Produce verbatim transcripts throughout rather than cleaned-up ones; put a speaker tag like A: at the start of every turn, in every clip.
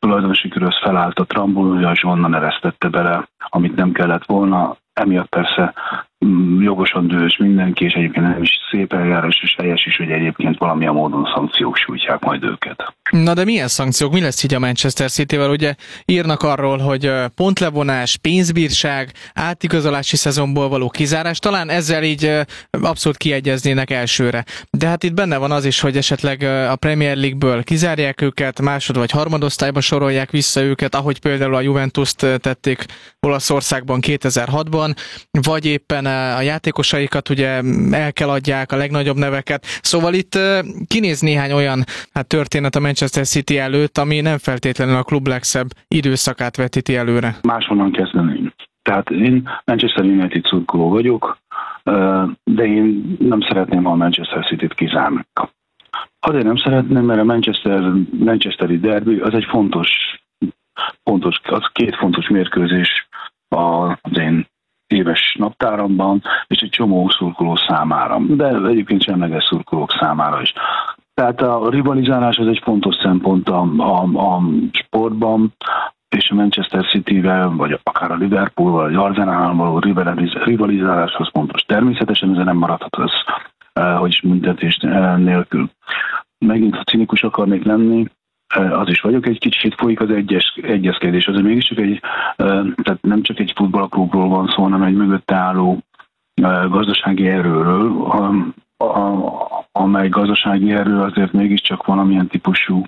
A: tulajdonosi körhöz felállt a trambolója, és onnan eresztette bele, amit nem kellett volna. Emiatt persze jogosan dühös mindenki, és egyébként nem is szép eljárás, és helyes is, hogy egyébként valamilyen módon szankciók sújtják majd őket.
B: Na de milyen szankciók? Mi lesz így a Manchester Cityvel? Ugye írnak arról, hogy pontlevonás, pénzbírság, átigazolási szezonból való kizárás, talán ezzel így abszolút kiegyeznének elsőre. De hát itt benne van az is, hogy esetleg a Premier League-ből kizárják őket, másod vagy harmadosztályba sorolják vissza őket, ahogy például a Juventust tették Olaszországban kétezer-hatban, vagy éppen a játékosaikat ugye el kell adják, a legnagyobb neveket. Szóval itt kinéz néhány olyan hát, történet a Manchester City előtt, ami nem feltétlenül a klub legszebb időszakát vetíti előre.
A: Máshonnan kezdeném. Tehát én Manchester United szurkoló vagyok, de én nem szeretném, ha a Manchester Cityt kizárnak. Azért nem szeretném, mert a Manchester, Manchesteri derby az egy fontos, fontos, az két fontos mérkőzés az én éves naptáramban, és egy csomó szurkoló számára, de egyébként semleges szurkolók számára is. Tehát a rivalizálás az egy fontos szempont a, a, a sportban, és a Manchester Cityvel, vagy akár a Liverpoolval, vagy Arsenállal való rivalizálás az fontos. Természetesen ez nem maradhat az, hogy is büntetés nélkül. Megint, ha cinikus akarnék lenni, az is vagyok, egy kicsit folyik az egyes, egyezkedés. Azért mégiscsak egy, tehát nem csak egy futballklubról van szó, hanem egy mögötte álló gazdasági erőről, amely gazdasági erő azért mégiscsak valamilyen típusú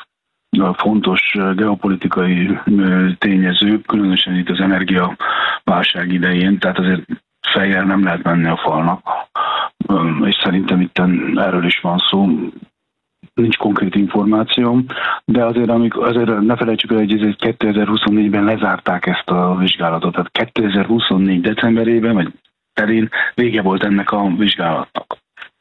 A: fontos geopolitikai tényező, különösen itt az energiaválság idején, tehát azért fejjel nem lehet menni a falnak, és szerintem itt erről is van szó. Nincs konkrét információm, de azért, amikor, azért ne felejtsük el, hogy kétezer-huszonnégyben lezárták ezt a vizsgálatot. Tehát kétezer-huszonnégy decemberében, vagy terén vége volt ennek a vizsgálatnak.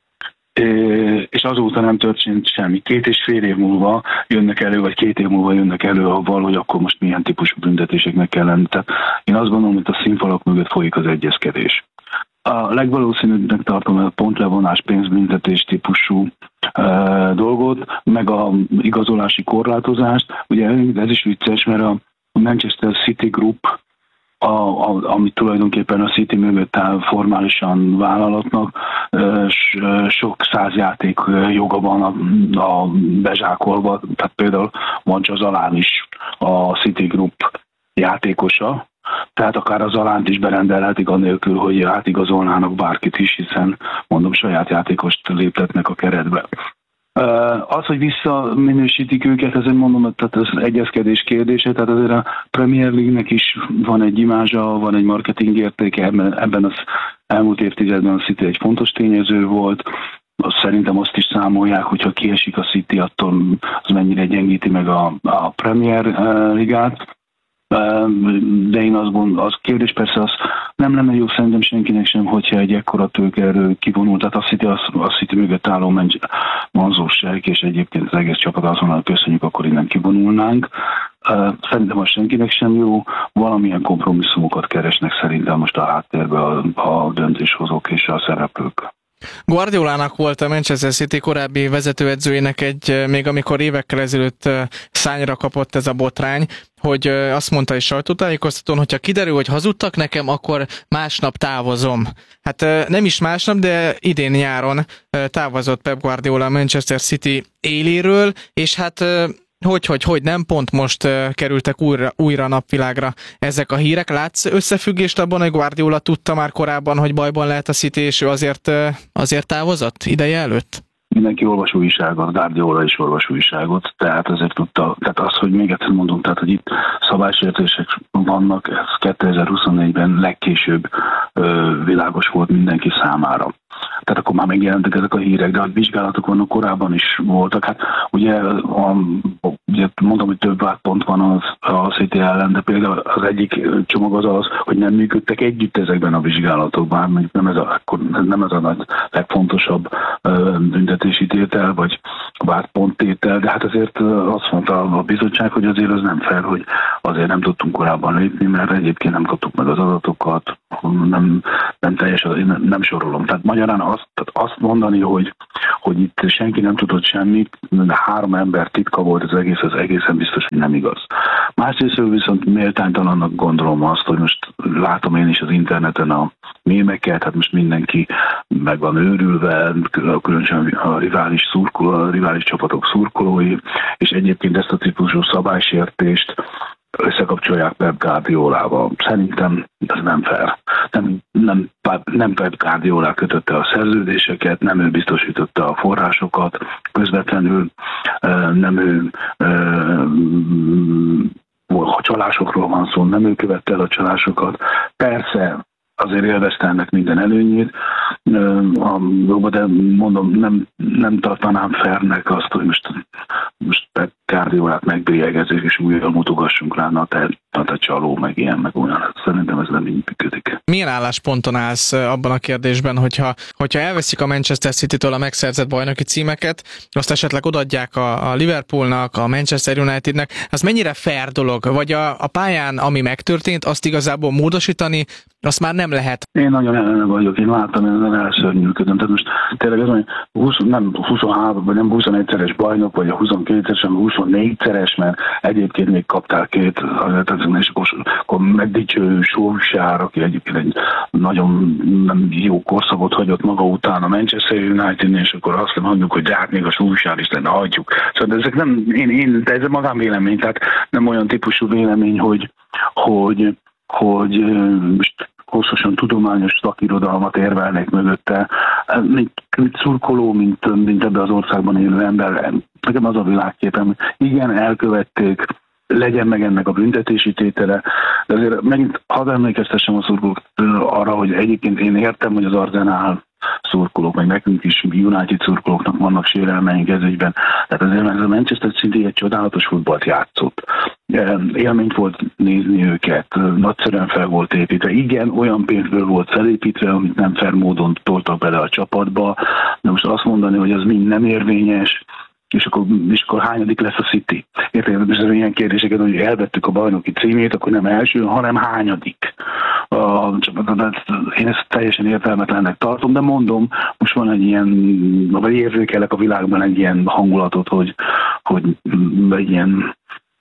A: És azóta nem történt semmi. Két és fél év múlva jönnek elő, vagy két év múlva jönnek elő avval, hogy akkor most milyen típusú büntetéseknek kell lenni. Tehát én azt gondolom, hogy a színfalak mögött folyik az egyezkedés. A legvalószínűbbnek tartom a pontlevonás, pénzbüntetés típusú e, dolgot, meg a igazolási korlátozást. Ugye ez is vicces, mert a Manchester City Group, a, a, ami tulajdonképpen a City mögött áll formálisan vállalatnak, és sok száz játék joga van a, a bezsákolva, tehát például van az Alán is a City Group játékosa, tehát akár az Alánt is berendelhetik anélkül, hogy átigazolnának bárkit is, hiszen mondom, saját játékost léptetnek a keretbe. Az, hogy visszaminősítik őket, ezért mondom, tehát az egyezkedés kérdése, tehát azért a Premier League-nek is van egy imázsa, van egy marketing értéke, ebben az elmúlt évtizedben a City egy fontos tényező volt. Szerintem azt is számolják, hogyha kiesik a City, attól az mennyire gyengíti meg a, a Premier Ligát. De én azt gondolom, az kérdés persze az nem lenne jó szerintem senkinek sem, hogyha egy ekkora tőkerről kivonul. Tehát azt City, azt, azt City mögött álló Manzóság, és egyébként az egész csapat azonnal köszönjük, akkor innen kivonulnánk. Szerintem az senkinek sem jó, valamilyen kompromisszumokat keresnek szerintem most a háttérben a, a döntéshozók és a szereplők.
B: Guardiolának volt a Manchester City korábbi vezetőedzőjének egy, még amikor évekkel ezelőtt szányra kapott ez a botrány, hogy azt mondta is sajtótájékoztatón, hogyha kiderül, hogy hazudtak nekem, akkor másnap távozom. Hát nem is másnap, de idén nyáron távozott Pep Guardiola a Manchester City éléről, és hát Hogy, hogy, hogy nem, pont most uh, kerültek újra, újra napvilágra ezek a hírek. Látsz összefüggést abban, hogy Guardiola tudta már korábban, hogy bajban lehet a City, és ő azért, uh, azért távozott ideje előtt?
A: Mindenki olvas újságot, Guardiola is olvas újságot, tehát azért tudta, tehát az, hogy még egyszer mondom, tehát, hogy itt szabálysértések vannak, ez kétezer-huszonnégyben legkésőbb ö, világos volt mindenki számára. Tehát akkor már megjelentek ezek a hírek, de a vizsgálatok vannak korábban is voltak. Hát ugye, a, ugye mondom, hogy több vádpont van az, a City ellen, de például az egyik csomag az az, hogy nem működtek együtt ezekben a vizsgálatokban, mondjuk nem ez a, akkor nem ez a nagy legfontosabb büntetési tétel, vagy vádponttétel, de hát azért azt mondta a bizottság, hogy azért az nem fair, hogy azért nem tudtunk korábban lépni, mert egyébként nem kaptuk meg az adatokat, nem, nem teljesen, nem, nem sorolom. Tehát magyarán azt, tehát azt mondani, hogy, hogy itt senki nem tudott semmit, de három ember titka volt az egész, az egészen biztos, hogy nem igaz. Másrészt viszont méltánytalannak gondolom azt, hogy most látom én is az interneten a mémeket, hát most mindenki meg van őrülve, különösen a rivális, szurkoló, a rivális csapatok szurkolói, és egyébként ezt a típusú szabálysértést összekapcsolják Pep Guardiolával. Szerintem ez nem fair. Nem, nem, nem Pep Guardiola kötötte a szerződéseket, nem ő biztosította a forrásokat, közvetlenül nem ő, ha csalásokról van szó, nem ő követte el a csalásokat. Persze azért élvezte ennek minden előnyét, de mondom, nem, nem tartanám fairnek azt, hogy most, most Pep Guardiolát megbélyegezzük, és újra mutogassunk rá, na te, na te csaló, meg ilyen, meg olyan. Szerintem ez nem így működik.
B: Milyen állásponton állsz abban a kérdésben, hogyha, hogyha elveszik a Manchester City-től a megszerzett bajnoki címeket, azt esetleg odaadják a, a Liverpoolnak, a Manchester Unitednek, az mennyire fair dolog? Vagy a, a pályán, ami megtörtént, azt igazából módosítani, azt már nem lehet?
A: Én nagyon ellene vagyok, én láttam, én ezen elszörnyűködöm. Tehát most tényleg ez, hogy húsz, nem huszonhárom, vagy nem huszonegyszeres bajnok, vagy a huszonkétszeres, hanem huszonnégyszeres, mert egyébként még kaptál két, és akkor, akkor megdicső Solskjaer, aki egyébként egy nagyon nem jó korszakot hagyott maga után a Manchester United, és akkor azt mondjuk, hogy de hát még a Solskjaer is lenne, hagyjuk. Szóval ezek nem, én, én, de ez magánvélemény, tehát nem olyan típusú vélemény, hogy, hogy, hogy most hosszasan tudományos szakirodalmat érvelnék mögötte. Mint, mint szurkoló, mint, mint ebben az országban élő ember, nekem az a világképem, igen, elkövették, legyen meg ennek a büntetési tétele, de azért megint hadd emlékeztessem a szurkolók arra, hogy egyébként én értem, hogy az Arsenal szurkolók, meg nekünk is United szurkolóknak vannak sérelmeink ez ügyben. Tehát azért, mert ez a Manchester City egy csodálatos futballt játszott. Élményt volt nézni őket, nagyszerűen fel volt építve. Igen, olyan pénzből volt felépítve, amit nem fair módon toltak bele a csapatba, de most azt mondani, hogy az mind nem érvényes, és akkor, és akkor hányadik lesz a City? Érted, és ez ilyen kérdéseket, hogy elvettük a bajnoki címét, akkor nem első, hanem hányadik. A, én ezt teljesen értelmetlennek tartom, de mondom, most van egy ilyen, vagy érzékelek a világban egy ilyen hangulatot, hogy, hogy egy ilyen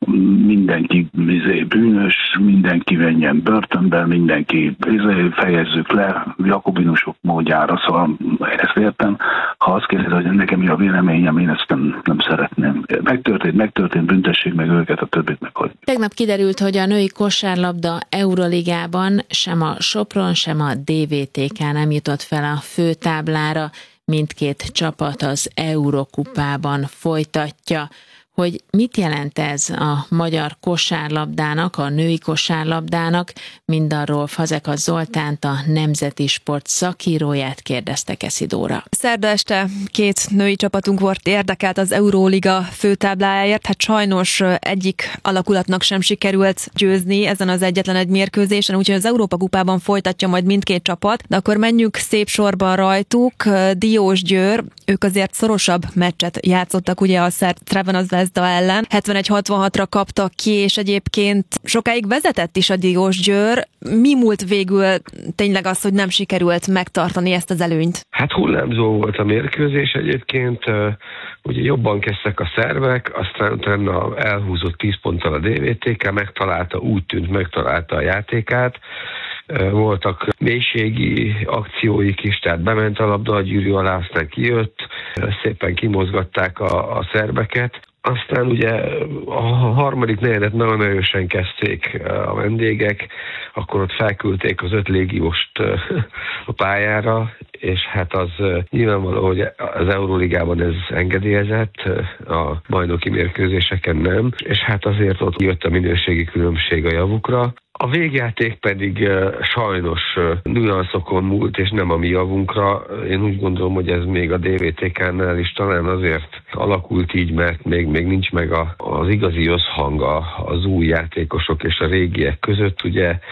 A: mindenki bűnös, mindenki menjen börtönbe, mindenki fejezzük le jakobinusok módjára, szóval ezt értem. Ha azt kérdez, hogy nekem mi a véleményem, én ezt nem, nem szeretném. Megtörtént, megtörtént, büntessék meg őket, a többit meghagyjuk.
C: Tegnap kiderült, hogy a női kosárlabda Euroligában sem a Sopron, sem a dé vé té ká nem jutott fel a főtáblára. Mindkét csapat az Eurokupában folytatja. Hogy mit jelent ez a magyar kosárlabdának, a női kosárlabdának, mindarról Fazekas Zoltánt, a Nemzeti Sport szakíróját kérdezte Keszidóra.
D: Szerda este két női csapatunk volt érdekelt az Euróliga főtáblájáért, hát sajnos egyik alakulatnak sem sikerült győzni ezen az egyetlen egy mérkőzésen, úgyhogy az Európa kupában folytatja majd mindkét csapat, de akkor menjünk szép sorban rajtuk. Diósgyőr, ők azért szorosabb meccset játszottak, ugye a Crvena Zvezda ellen. hetvenegy hatvanhatra kaptak ki, és egyébként sokáig vezetett is a Diósgyőr. Mi múlt végül tényleg az, hogy nem sikerült megtartani ezt az előnyt?
E: Hát hullámzó volt a mérkőzés egyébként. Ugye jobban kezdtek a szervek, aztán utána elhúzott tíz ponttal a dé vé té ká, megtalálta, úgy tűnt, megtalálta a játékát. Voltak mélységi akcióik is, tehát bement a labda a gyűrű alá, aztán kijött, szépen kimozgatták a, a szerbeket. Aztán ugye a harmadik negyedet nagyon erősen kezdték a vendégek, akkor ott felküldték az öt légióst a pályára, és hát az nyilvánvaló, hogy az Euróligában ez engedélyezett, a bajnoki mérkőzéseken nem, és hát azért ott jött a minőségi különbség a javukra. A végjáték pedig uh, sajnos uh, nüanszokon múlt, és nem a mi javunkra. Én úgy gondolom, hogy ez még a dé vé té ká-nál is talán azért alakult így, mert még, még nincs meg a, az igazi összhang az új játékosok és a régiek között. Ugye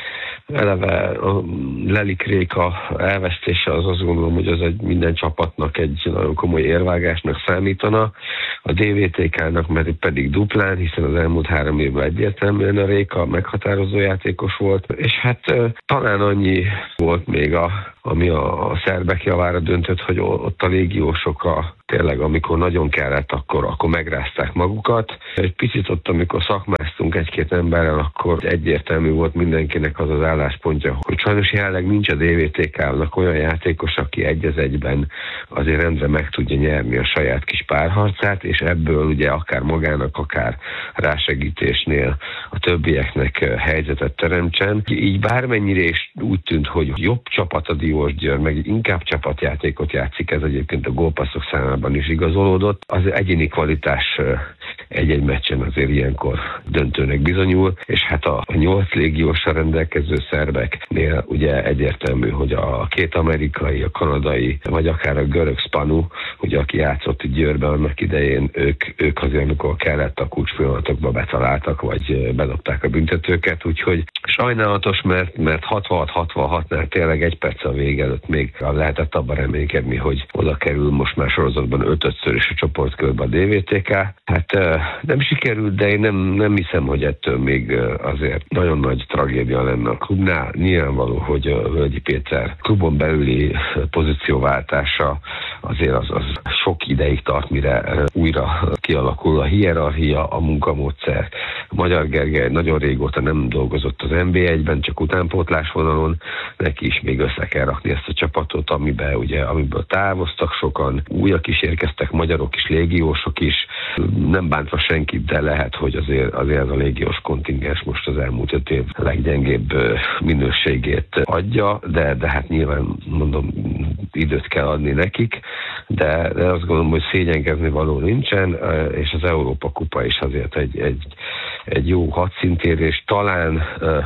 E: eleve a Lelik Réka elvesztése az azt gondolom, hogy az egy minden csapatnak egy nagyon komoly érvágásnak számítana, a dé vé té ká-nak pedig duplán, hiszen az elmúlt három évben egyértelműen a Réka meghatározó játékos volt, és hát talán annyi volt még, a, ami a, a szerbek javára döntött, hogy ott a légiósokra tényleg, amikor nagyon kellett, akkor, akkor megrázták magukat. Egy picit ott, amikor szakmáztunk egy-két emberrel, akkor egyértelmű volt mindenkinek az az álláspontja, hogy sajnos jelenleg nincs a dé vé té ká-nak olyan játékos, aki egy az egyben azért rendre meg tudja nyerni a saját kis párharcát, és ebből ugye akár magának, akár rásegítésnél a többieknek helyzetet teremtsen. Így bármennyire is úgy tűnt, hogy jobb csapat a Diósgyőr, meg inkább csapatjátékot játszik, ez egyébként a gólpasszok számában is igazolódott. Az egyéni kvalitás egy-egy meccsen azért ilyenkor döntőnek bizonyul, és hát a nyolc légióssal rendelkező szerbeknél ugye egyértelmű, hogy a két amerikai, a kanadai, vagy akár a görög Spanu, ugye aki játszott itt Győrben annak idején, ők, ők azért, amikor kellett a kulcspillanatokba betaláltak, vagy bedobták a büntetőket, úgyhogy sajnálatos, mert, mert hatvanhat hatvanhatnál tényleg egy perc a vége előtt még lehetett abban reménykedni, hogy oda kerül most már sorozatban öt-ötször is a csoportkörbe a dé vé té ká. Hát nem sikerült, de én nem, nem hiszem, hogy ettől még azért nagyon nagy tragédia lenne a klubnál. Nyilvánvaló, hogy a Völgyi Péter klubon belüli pozícióváltása azért az, az sok ideig tart, mire újra kialakul a hierarchia, a munkamódszer. Magyar Gergely nagyon régóta nem dolgozott az en bé egyben, csak utánpótlás vonalon, neki is még össze kell rakni ezt a csapatot, amiben, ugye, amiből távoztak sokan, újak is érkeztek, magyarok is, légiósok is, nem bántva senkit, de lehet, hogy azért, azért ez a légiós kontingens most az elmúlt öt év leggyengébb minőségét adja, de, de hát nyilván mondom, időt kell adni nekik, de, de azt gondolom, hogy szégyenkezni való nincsen, és az Európa Kupa is azért egy, egy, egy jó hadszintérés, talán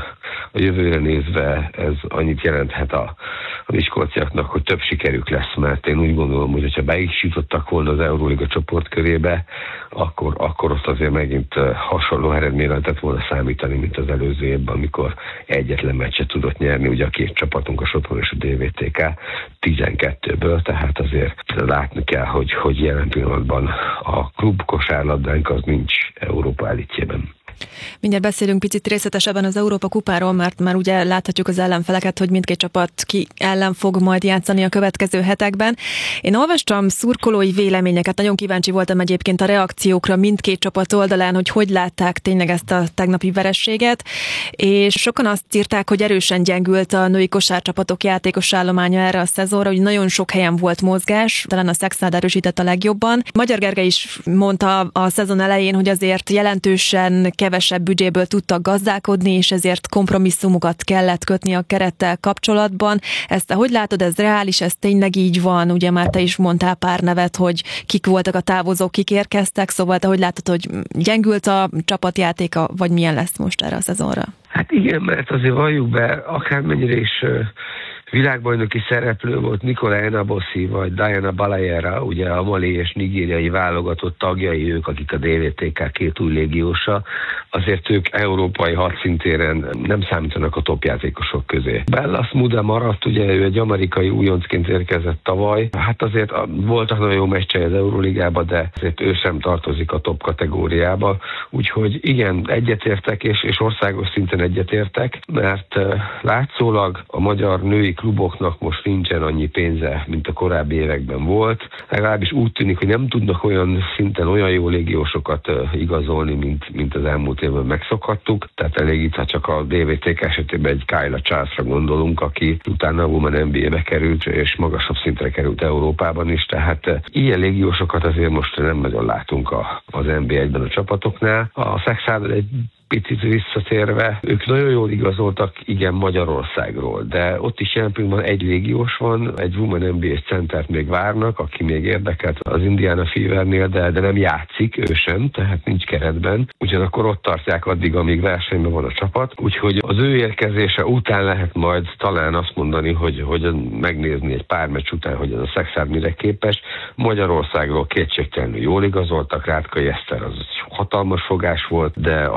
E: a jövőre nézve ez annyit jelenthet a, a miskolciaknak, hogy több sikerük lesz, mert én úgy gondolom, hogy ha be is jutottak volna az Euróliga csoportkörébe, akkor, akkor ott azért megint hasonló eredményre lehetett volna számítani, mint az előző évben, amikor egyetlen meccset tudott nyerni, ugye a két csapatunk, a Sopron és a dé vé té ká tizenkettőből, tehát azért látni kell, hogy, hogy jelen pillanatban a klub kosárlabdánk az nincs Európa elitjében.
D: Mindjárt beszélünk picit részletesebben az Európa Kupáról, mert már ugye láthatjuk az ellenfeleket, hogy mindkét csapat ki ellen fog majd játszani a következő hetekben. Én olvastam szurkolói véleményeket, nagyon kíváncsi voltam egyébként a reakciókra mindkét csapat oldalán, hogy hogy látták tényleg ezt a tegnapi vereséget, és sokan azt írták, hogy erősen gyengült a női kosárcsapatok játékos állománya erre a szezonra, hogy nagyon sok helyen volt mozgás, talán a Szexárd erősített a legjobban. Magyar Gergely is mondta a szezon elején, hogy azért jelentősen kevesebb büdzséből tudtak gazdálkodni, és ezért kompromisszumokat kellett kötni a kerettel kapcsolatban. Ezt te hogy látod, ez reális, ez tényleg így van? Ugye már te is mondtál pár nevet, hogy kik voltak a távozók, kik érkeztek, szóval te hogy látod, hogy gyengült a csapatjátéka, vagy milyen lesz most erre a szezonra?
E: Hát igen, mert azért valljuk be, akármennyire is világbajnoki szereplő volt Nikolaj Enabossi vagy Diana Balayera, ugye a mali és nigériai válogatott tagjai, ők, akik a dé vé té ká két új légiósa, azért ők európai hadszintéren nem számítanak a topjátékosok közé. Bellas Muda maradt, ugye ő egy amerikai újoncként érkezett tavaly, hát azért voltak nagyon jó meccsei az Euróligában, de azért ő sem tartozik a top kategóriába, úgyhogy igen, egyetértek, és, és országos szinten egyetértek, mert látszólag a magyar női kluboknak most nincsen annyi pénze, mint a korábbi években volt. Legalábbis úgy tűnik, hogy nem tudnak olyan szinten olyan jó légiósokat igazolni, mint, mint az elmúlt évben megszokhattuk. Tehát elég itt, ha csak a dé vé té ká esetében egy Kyla Charlesra gondolunk, aki utána a Women en bé á-be került, és magasabb szintre került Európában is. Tehát ilyen légiósokat azért most nem nagyon látunk a, az en bé egyben a csapatoknál. A Szexárd egy picit visszatérve, ők nagyon jól igazoltak, igen, Magyarországról, de ott is jelen pillanatban egy légiós van, egy Women en bé á centert még várnak, aki még érdekelt az Indiana Fevernél, de, de nem játszik, ő sem, tehát nincs keretben. Ugyanakkor ott tartják addig, amíg versenyben van a csapat, úgyhogy az ő érkezése után lehet majd talán azt mondani, hogy, hogy megnézni egy pár meccs után, hogy ez a Szexárd mire képes. Magyarországról kétségtelenül jól igazoltak, Rátkai Eszter az hatalmas fogás volt, de a többi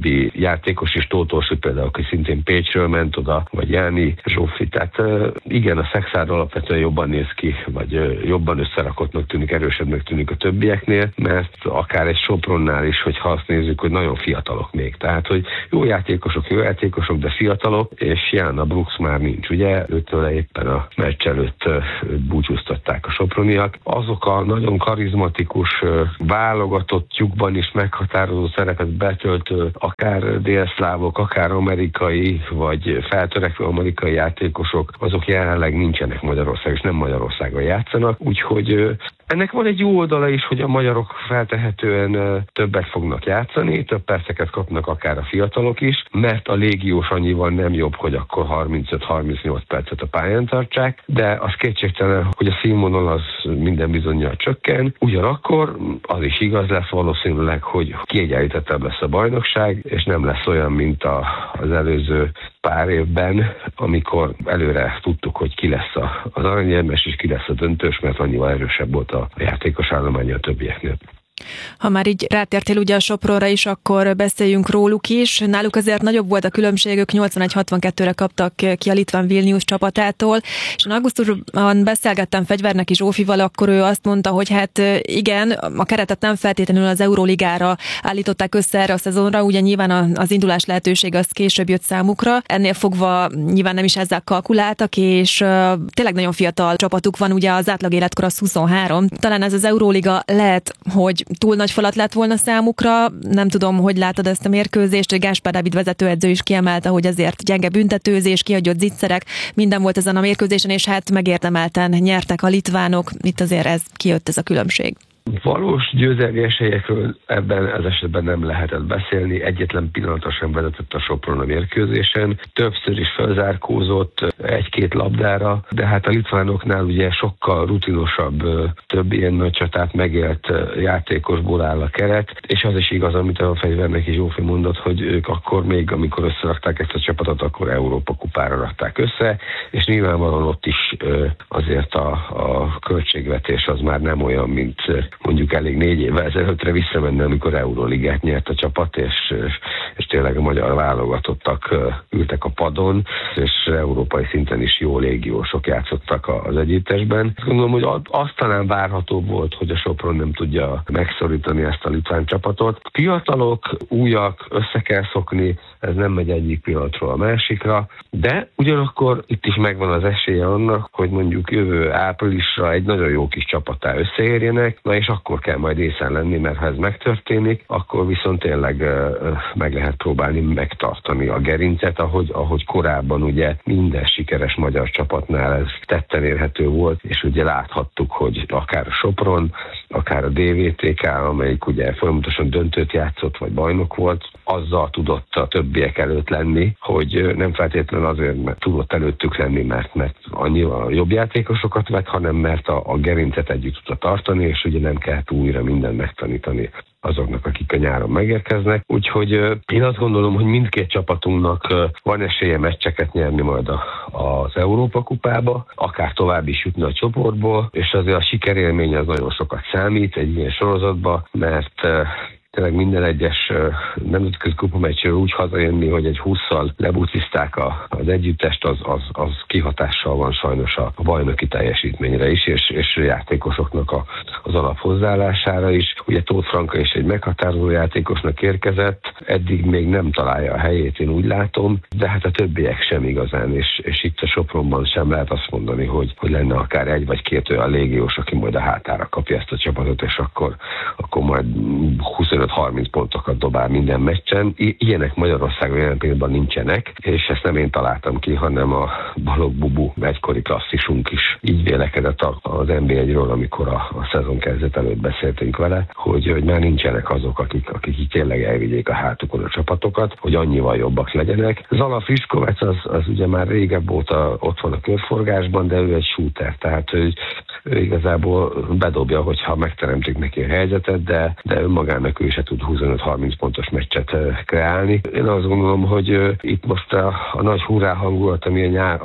E: többi játékos is, Tóth például, aki szintén Pécsről ment oda, vagy Jáni Zsófi. Tehát igen, a Szexárd alapvetően jobban néz ki, vagy jobban összerakottnak tűnik, erősebbnek tűnik a többieknél, mert akár egy Sopronnál is, hogyha azt nézzük, hogy nagyon fiatalok még. Tehát, hogy jó játékosok, jó játékosok, de fiatalok, és Jana Brooks már nincs, ugye? Őtől éppen a meccs előtt búcsúztatták a soproniak. Azok a nagyon karizmatikus, válogatottjukban is meghatározó szerepet betöltő, akár délszlávok, akár amerikai, vagy feltörekvő amerikai játékosok, azok jelenleg nincsenek Magyarországon, és nem Magyarországon játszanak, úgyhogy ennek van egy jó oldala is, hogy a magyarok feltehetően többet fognak játszani, több perceket kapnak akár a fiatalok is, mert a légiós annyival nem jobb, hogy akkor harmincöt-harmincnyolc percet a pályán tartsák, de az kétségtelen, hogy a színvonal az minden bizonnyal csökken. Ugyanakkor az is igaz lesz valószínűleg, hogy kiegyenlítettebb lesz a bajnokság, és nem lesz olyan, mint a, az előző pár évben, amikor előre tudtuk, hogy ki lesz az aranyérmes, és ki lesz a döntős, mert annyival erősebb volt a játékos állománya a többieknél.
D: Ha már így rátértél ugye a Sopronra is, akkor beszéljünk róluk is. Náluk azért nagyobb volt a különbség, ők nyolcvanegy hatvankettőre kaptak ki a Litván Vilnius csapatától, és augusztusban beszélgettem Fegyverneki Zsófival, akkor ő azt mondta, hogy hát igen, a keretet nem feltétlenül az Euróligára állították össze erre a szezonra, ugye nyilván az indulás lehetőség az később jött számukra, ennél fogva nyilván nem is ezzel kalkuláltak, és tényleg nagyon fiatal csapatuk van, ugye az átlag életkor az huszonhárom. Talán ez az Euróliga lehet, hogy túl nagy falat lett volna számukra. Nem tudom, hogy látod ezt a mérkőzést. Gáspár Dávid vezetőedző is kiemelte, hogy azért gyenge büntetőzés, kihagyott zicserek, minden volt ezen a mérkőzésen, és hát megérdemelten nyertek a litvánok. Itt azért ez kijött ez a különbség.
E: Valós győzelmi esélyekről ebben az esetben nem lehetett beszélni, egyetlen pillanatra sem vezetett a Sopron a mérkőzésen, többször is felzárkózott egy-két labdára, de hát a litvánoknál ugye sokkal rutinosabb, több ilyen nagy csatát megélt játékosból áll a keret, és az is igaz, amit a Fegyverneki Zsófi mondott, hogy ők akkor még, amikor összerakták ezt a csapatot, akkor Európa kupára rakták össze, és nyilvánvalóan ott is azért a, a költségvetés az már nem olyan, mint mondjuk elég négy évvel ezelőttre visszamenni, amikor Euróligát nyert a csapat, és, és tényleg a magyar válogatottak ültek a padon, és európai szinten is jó légiósok játszottak az együttesben. Gondolom, hogy az talán várható volt, hogy a Sopron nem tudja megszorítani ezt a litván csapatot. Fiatalok, újak, össze kell szokni, ez nem megy egyik pillanatról a másikra, de ugyanakkor itt is megvan az esélye annak, hogy mondjuk jövő áprilisra egy nagyon jó kis csapattá összeérjenek, na és akkor kell majd észen lenni, mert ha ez megtörténik, akkor viszont tényleg uh, meg lehet próbálni megtartani a gerincet, ahogy, ahogy korábban ugye minden sikeres magyar csapatnál ez tetten érhető volt, és ugye láthattuk, hogy akár a Sopron, akár a dé vé té ká, amelyik ugye folyamatosan döntőt játszott, vagy bajnok volt, azzal tudott a többiek előtt lenni, hogy nem feltétlenül azért, mert tudott előttük lenni, mert, mert annyival jobb játékosokat vett, hanem mert a, a gerincet együtt tudta tartani, és ugye nem kellett újra mindent megtanítani azoknak, akik a nyáron megérkeznek. Úgyhogy én azt gondolom, hogy mindkét csapatunknak van esélye meccseket nyerni majd a, az Európa kupába, akár tovább is jutni a csoportból, és azért a sikerélmény az nagyon sokat számít egy ilyen sorozatba, mert tényleg minden egyes nemzetközi kupameccsről úgy hazajönni, hogy egy hússzal lebucizták a, az együttest, az, az, az kihatással van sajnos a bajnoki teljesítményre is, és, és játékosoknak a, az alaphozzáállására is. Ugye Tóth Franka is egy meghatározó játékosnak érkezett, eddig még nem találja a helyét, én úgy látom, de hát a többiek sem igazán, és, és itt a Sopronban sem lehet azt mondani, hogy, hogy lenne akár egy vagy két olyan légiós, aki majd a hátára kapja ezt a csapatot, és akkor, akkor majd huszonöt-harminc pontokat dobál minden meccsen. I- ilyenek Magyarországon jelen pillanatban nincsenek, és ezt nem én találtam ki, hanem a Balogh Bubu egykori klasszisunk is így vélekedett az en bé egyről, amikor a, a szezon kezdet előtt beszéltünk vele, hogy, hogy már nincsenek azok, akik, akik így tényleg elvigyék a hátukon a csapatokat, hogy annyival jobbak legyenek. Zala Friškovec az, az ugye már régebb óta ott van a körforgásban, de ő egy shooter, tehát ő, ő igazából bedobja, hogyha megteremtik neki a helyzetet, de, de önmagának ő se tud huszonöt-harminc pontos meccset kreálni. Én azt gondolom, hogy itt most a, a nagy hurrá hangulat, ami a nyár, azt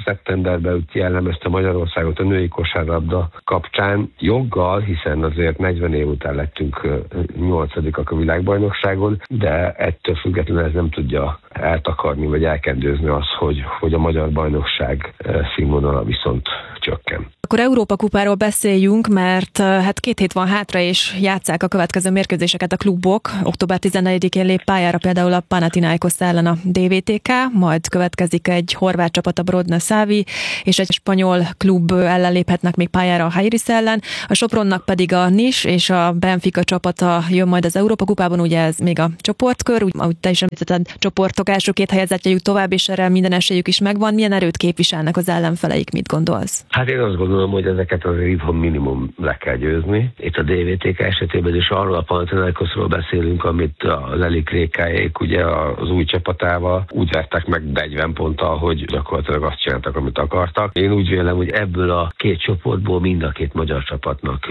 E: szeptemberben úgy jellemezte Magyarországot a női kosárlabda kapcsán joggal, hiszen azért negyven év után lettünk nyolcadikak a világbajnokságon, de ettől függetlenül ez nem tudja eltakarni vagy elkendőzni az, hogy, hogy a magyar bajnokság színvonala viszont csökken.
D: Akkor Európa kupáról beszéljünk, mert hát két hét van hátra, és játsszák a következő mérkőzéseket a klubok. október tizennegyedikén lép pályára például a Panathinaikos ellen a dé vé té ká, majd következik egy horvát csapat, a Brodna Savi, és egy spanyol klub ellen léphetnek még pályára a Heiris ellen. A Sopronnak pedig a Nis és a Benfica csapata jön majd az Európa kupában, ugye ez még a csoportkör, úgy, ahogy te is említetted, csoportok első két helyezettje jut tovább, és erre minden esélyük is megvan. Milyen erőt képviselnek az ellenfeleik, mit gondolsz?
E: Hát én azt gondolom, hogy ezeket azért itthon minimum le kell győzni. Itt a dé vé té ká esetében is arról a Panathinaikosról beszélünk, amit az Elik Rékáék ugye az új csapatával úgy vertek meg negyven ponttal, hogy gyakorlatilag azt csináltak, amit akartak. Én úgy vélem, hogy ebből a két csoportból mind a két magyar csapatnak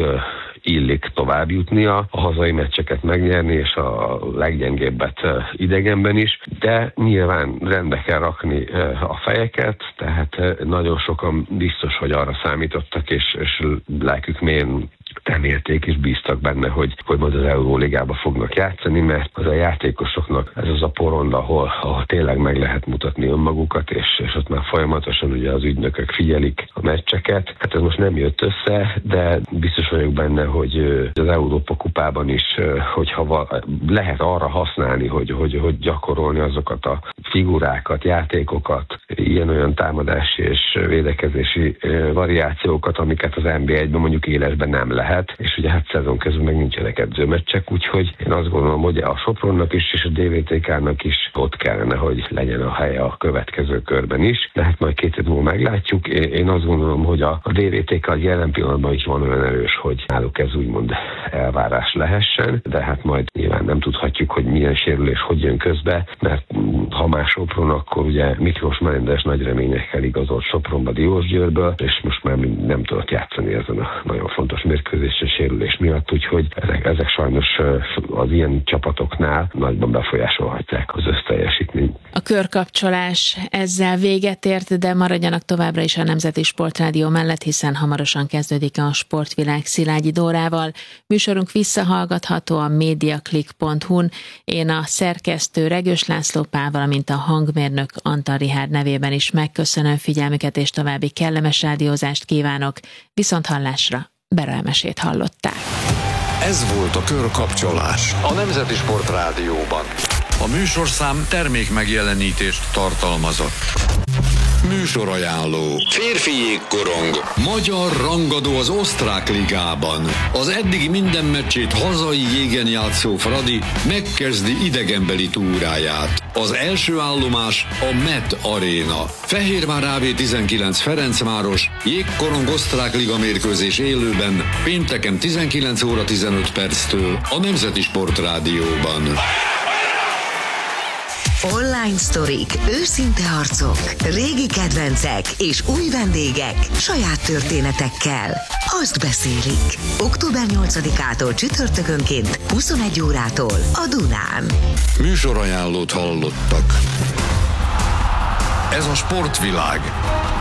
E: illik tovább jutnia, a hazai meccseket megnyerni, és a leggyengébbet idegenben is, de nyilván rendbe kell rakni a fejeket, tehát nagyon sokan biztos, hogy arra számítottak, és, és lelkük mélyen remélték és bíztak benne, hogy, hogy majd az Euróligába fognak játszani, mert az a játékosoknak ez az a porond, ahol, ahol tényleg meg lehet mutatni önmagukat, és, és ott már folyamatosan ugye az ügynökök figyelik a meccseket. Hát ez most nem jött össze, de biztos vagyok benne, hogy az Európa kupában is, hogyha lehet arra használni, hogy, hogy, hogy gyakorolni azokat a figurákat, játékokat, ilyen-olyan támadási és védekezési variációkat, amiket az en bé egyben mondjuk élesben nem lehet. És ugye hát szezon közben meg nincsenek edzőmeccsek, úgyhogy én azt gondolom, hogy a Sopronnak is és a dé vé té ká-nak is ott kellene, hogy legyen a helye a következő körben is, de hát majd két hét múlva meglátjuk. Én azt gondolom, hogy a dé vé té ká jelen pillanatban is van olyan erős, hogy náluk ez úgymond elvárás lehessen, de hát majd nyilván nem tudhatjuk, hogy milyen sérülés hogy jön közbe, mert ha már Sopron, akkor ugye Miklós Mendes nagy reményekkel igazolt Sopronba Diósgyőrből, és most már nem tudott játszani ezen a nagyon fontos mérkőzésen és sérülés miatt, úgyhogy ezek, ezek sajnos az ilyen csapatoknál nagyban befolyásolhatják az összteljesítményt.
C: A körkapcsolás ezzel véget ért, de maradjanak továbbra is a Nemzeti Sportrádió mellett, hiszen hamarosan kezdődik a Sportvilág Szilágyi Dórával. Műsorunk visszahallgatható a mediaclick pont hu-n. Én a szerkesztő Regős László Pál, valamint a hangmérnök Antal Rihárd nevében is megköszönöm figyelmüket, és további kellemes rádiózást kívánok. Viszonthallásra! Bera Emesét hallották.
F: Ez volt a Körkapcsolás a Nemzeti Sportrádióban. A műsorszám termék megjelenítést tartalmazott. Műsorajánló. Férfi jégkorong. Magyar rangadó az osztrák ligában. Az eddigi minden meccsét hazai jégen játszó Fradi megkezdi idegenbeli túráját. Az első állomás a Met Arena. Fehérvár á vé tizenkilenc Ferencváros jégkorong osztrák liga mérkőzés élőben pénteken tizenkilenc óra tizenöt perctől a Nemzeti Sportrádióban.
G: Online sztorik, őszinte arcok, régi kedvencek és új vendégek saját történetekkel. Azt beszélik. október nyolcadikától csütörtökönként huszonegy órától a Dunán.
F: Műsorajánlót hallottak. Ez a Sportvilág.